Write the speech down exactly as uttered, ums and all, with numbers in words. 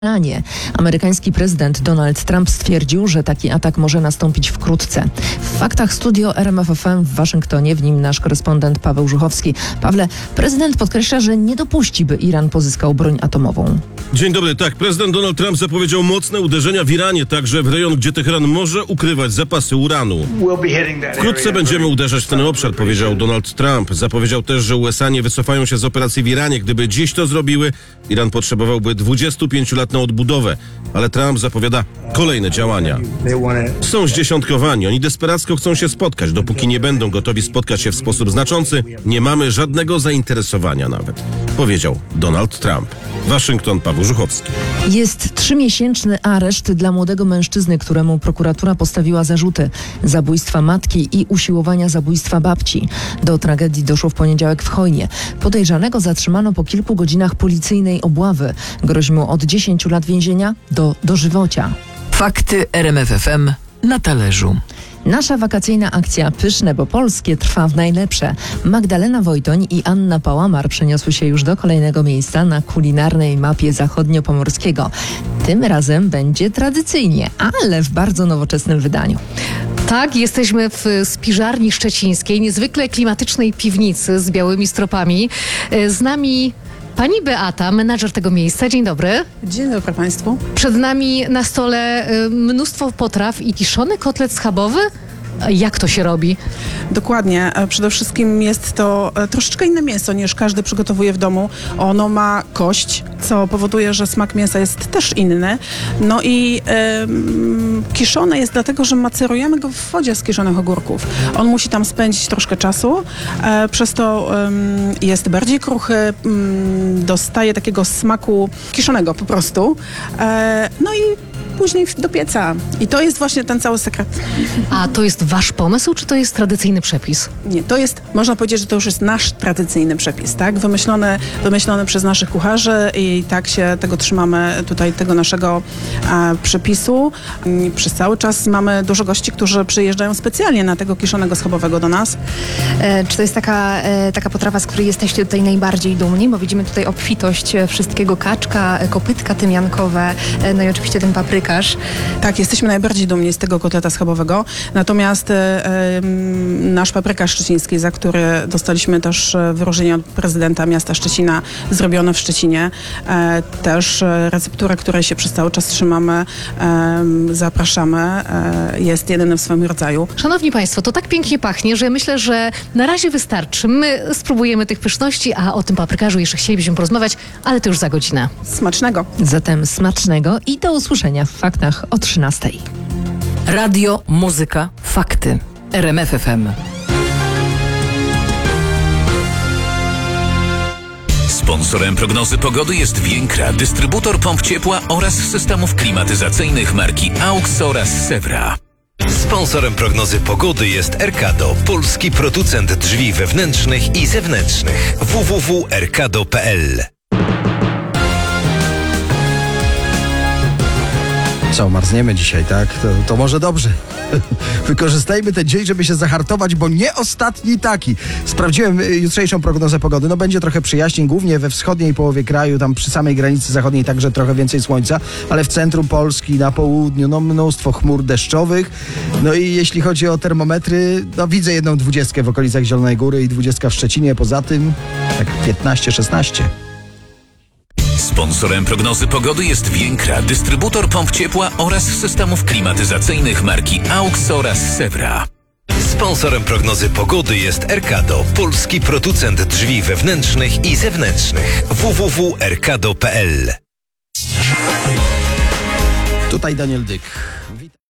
Iranie. Amerykański prezydent Donald Trump stwierdził, że taki atak może nastąpić wkrótce. W faktach studio R M F F M w Waszyngtonie, w nim nasz korespondent Paweł Żuchowski. Pawle, prezydent podkreśla, że nie dopuści, by Iran pozyskał broń atomową. Dzień dobry. Tak, prezydent Donald Trump zapowiedział mocne uderzenia w Iranie, także w rejon, gdzie Teheran może ukrywać zapasy uranu. Wkrótce będziemy uderzać w ten obszar, powiedział Donald Trump. Zapowiedział też, że U S A nie wycofają się z operacji w Iranie. Gdyby dziś to zrobiły, Iran potrzebowałby dwudziestu pięciu lat na odbudowę, ale Trump zapowiada kolejne działania. Są zdziesiątkowani, oni desperacko chcą się spotkać. Dopóki nie będą gotowi spotkać się w sposób znaczący, nie mamy żadnego zainteresowania nawet, powiedział Donald Trump. Waszyngton, Paweł Żuchowski. Jest trzymiesięczny areszt dla młodego mężczyzny, któremu prokuratura postawiła zarzuty zabójstwa matki i usiłowania zabójstwa babci. Do tragedii doszło w poniedziałek w Chojnie. Podejrzanego zatrzymano po kilku godzinach policyjnej obławy. Grozi mu od dziesięciu lat więzienia do dożywocia. Fakty R M F F M na talerzu. Nasza wakacyjna akcja Pyszne, bo polskie trwa w najlepsze. Magdalena Wojtoń i Anna Pałamar przeniosły się już do kolejnego miejsca na kulinarnej mapie zachodniopomorskiego. Tym razem będzie tradycyjnie, ale w bardzo nowoczesnym wydaniu. Tak, jesteśmy w spiżarni szczecińskiej, niezwykle klimatycznej piwnicy z białymi stropami. Z nami pani Beata, menadżer tego miejsca. Dzień dobry. Dzień dobry Państwu. Przed nami na stole mnóstwo potraw i kiszony kotlet schabowy. Jak to się robi? Dokładnie. Przede wszystkim jest to troszeczkę inne mięso niż każdy przygotowuje w domu. Ono ma kość, co powoduje, że smak mięsa jest też inny. No i ym, kiszone jest dlatego, że macerujemy go w wodzie z kiszonych ogórków. On musi tam spędzić troszkę czasu, e, przez to ym, jest bardziej kruchy, ym, dostaje takiego smaku kiszonego po prostu. E, no i później do pieca. I to jest właśnie ten cały sekret. A to jest wasz pomysł, czy to jest tradycyjny przepis? Nie, to jest, można powiedzieć, że to już jest nasz tradycyjny przepis, tak? Wymyślony, wymyślony przez naszych kucharzy i tak się tego trzymamy tutaj, tego naszego a, przepisu. I przez cały czas mamy dużo gości, którzy przyjeżdżają specjalnie na tego kiszonego schabowego do nas. E, czy to jest taka, e, taka potrawa, z której jesteście tutaj najbardziej dumni? Bo widzimy tutaj obfitość wszystkiego, kaczka, kopytka tymiankowe, e, no i oczywiście ten paprykarz. Tak, jesteśmy najbardziej dumni z tego kotleta schabowego. Natomiast e, e, nasz paprykarz szczeciński, za który dostaliśmy też wyróżnienie od prezydenta miasta Szczecina, zrobione w Szczecinie. E, też recepturę, której się przez cały czas trzymamy, e, zapraszamy. E, jest jedyny w swoim rodzaju. Szanowni Państwo, to tak pięknie pachnie, że myślę, że na razie wystarczy. My spróbujemy tych pyszności, a o tym paprykarzu jeszcze chcielibyśmy porozmawiać, ale to już za godzinę. Smacznego. Zatem smacznego i do usłyszenia w faktach o trzynastej. Radio, muzyka, fakty. R M F F M. Sponsorem prognozy pogody jest Więkra, dystrybutor pomp ciepła oraz systemów klimatyzacyjnych marki AUX oraz Sewra. Sponsorem prognozy pogody jest Erkado, polski producent drzwi wewnętrznych i zewnętrznych. w w w kropka erkado kropka p l. Co, marzniemy dzisiaj, tak? To, to może dobrze. Wykorzystajmy ten dzień, żeby się zahartować, bo nie ostatni taki. Sprawdziłem jutrzejszą prognozę pogody. No będzie trochę przyjaźnień, głównie we wschodniej połowie kraju, tam przy samej granicy zachodniej także trochę więcej słońca, ale w centrum Polski, na południu, no mnóstwo chmur deszczowych. No i jeśli chodzi o termometry, no widzę jedną dwudziestkę w okolicach Zielonej Góry i dwudziestka w Szczecinie. Poza tym tak piętnaście szesnaście. Sponsorem prognozy pogody jest Więkra, dystrybutor pomp ciepła oraz systemów klimatyzacyjnych marki AUX oraz Sewra. Sponsorem prognozy pogody jest Erkado, polski producent drzwi wewnętrznych i zewnętrznych. w w w kropka erkado kropka p l. Tutaj Daniel Dyk.